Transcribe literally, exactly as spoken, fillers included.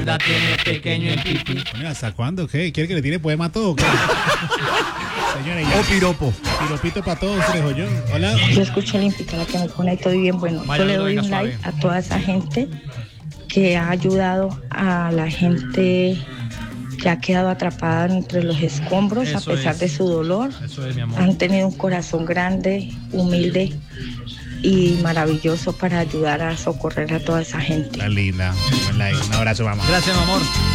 La tiene pequeño el pipí. Bueno, ¿hasta cuándo? ¿Qué? ¿Quiere que le tire poema a todo? ¿Qué? Señores, O piropo. piropito para todos, Trejollón. Hola. Yo escucho Olímpica, la que me pone todo bien bueno. Vaya, Yo le no doy venga un suave. like a toda esa gente que ha ayudado a la gente que ha quedado atrapada entre los escombros Eso a pesar es. de su dolor. Eso es, mi amor. Han tenido un corazón grande, humilde y maravilloso para ayudar a socorrer a toda esa gente. Está linda. Un like. Un abrazo, mamá. Gracias, mi amor.